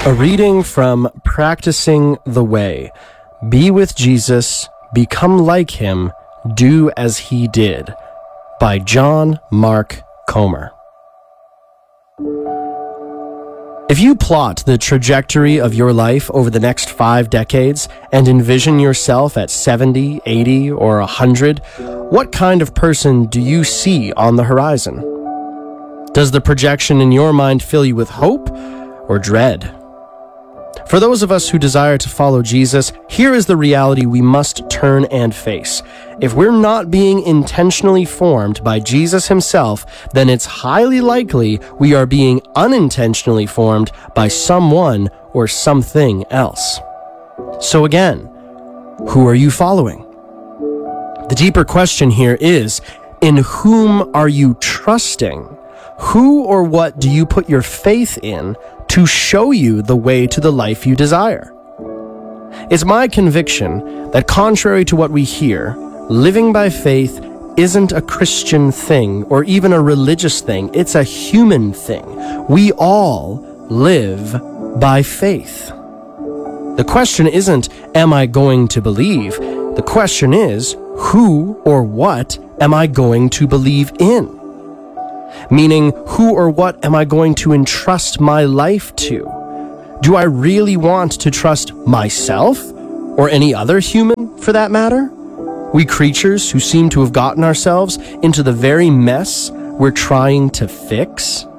A reading from Practicing the Way. Be with Jesus, become like him, do as he did, by John Mark Comer. If you plot the trajectory of your life over the next 5 decades and envision yourself at 70, 80, or 100, what kind of person do you see on the horizon? Does the projection in your mind fill you with hope or dread? For those of us who desire to follow Jesus, here is the reality we must turn and face. If we're not being intentionally formed by Jesus himself, then it's highly likely we are being unintentionally formed by someone or something else. So again, who are you following? The deeper question here is, in whom are you trusting? Who or what do you put your faith in to show you the way to the life you desire? It's my conviction that contrary to what we hear, living by faith isn't a Christian thing or even a religious thing. It's a human thing. We all live by faith. The question isn't, am I going to believe? The question is, who or what am I going to believe in? Meaning, who or what am I going to entrust my life to? Do I really want to trust myself or any other human for that matter? We creatures who seem to have gotten ourselves into the very mess we're trying to fix?